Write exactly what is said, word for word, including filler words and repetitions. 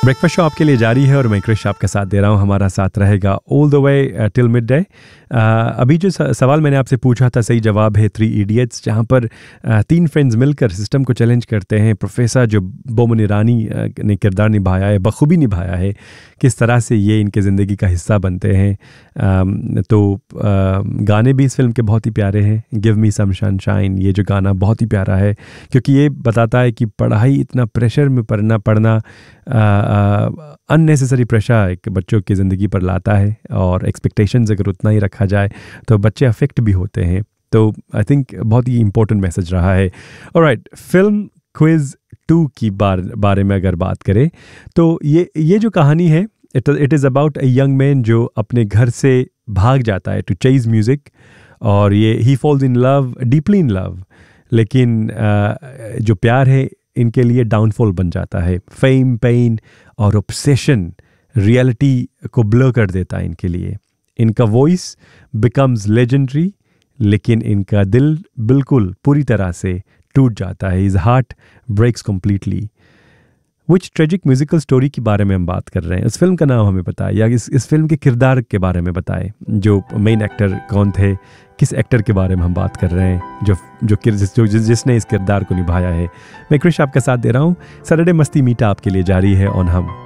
Breakfast show आपके लिए जारी है और मैं क्रिश आपका साथ दे रहा हूँ। हमारा साथ रहेगा all the way till mid day. अभी जो सवाल मैंने आपसे पूछा था, सही जवाब है थ्री इडियट्स, जहाँ पर uh, तीन फ्रेंड्स मिलकर सिस्टम को चैलेंज करते हैं। प्रोफेसर जो बोमन ईरानी uh, ने किरदार निभाया है, बखूबी निभाया है, किस तरह से ये इनके ज़िंदगी का हिस्सा बनते हैं। um, तो uh, गाने भी इस फिल्म के बहुत ही प्यारे हैं। गिव मी सम सनशाइन, ये जो गाना बहुत ही प्यारा है, क्योंकि ये बताता है कि पढ़ाई इतना प्रेशर में पढ़ना पढ़ना अननेसेसरी प्रेशर एक बच्चों की ज़िंदगी पर लाता है, और एक्सपेक्टेशंस अगर उतना ही रखा जाए तो बच्चे अफेक्ट भी होते हैं। तो आई थिंक बहुत ही इम्पोर्टेंट मैसेज रहा है। ऑलराइट, फिल्म क्विज़ टू की बार बारे में अगर बात करें तो ये ये जो कहानी है, it it is about a young man जो अपने घर से भाग जाता है टू चेज म्यूज़िक, और ये ही falls in love, deeply in love, लेकिन uh, जो प्यार है इनके लिए डाउनफॉल बन जाता है। फेम, पेन और ऑब्सेशन रियलिटी को ब्लर कर देता है इनके लिए। इनका वॉइस बिकम्स लेजेंडरी, लेकिन इनका दिल बिल्कुल पूरी तरह से टूट जाता है। His heart breaks completely. विच ट्रेजिक म्यूजिकल स्टोरी के बारे में हम बात कर रहे हैं? इस फिल्म का नाम हमें बताएं, या इस इस फिल्म के किरदार के बारे में बताएं। जो मेन एक्टर कौन थे, किस एक्टर के बारे में हम बात कर रहे हैं जो जो जो जिसने इस किरदार को निभाया है। मैं क्रिश आपका साथ दे रहा हूँ। सैटरडे मस्ती मीटा आपके लिए जारी है ऑन हम।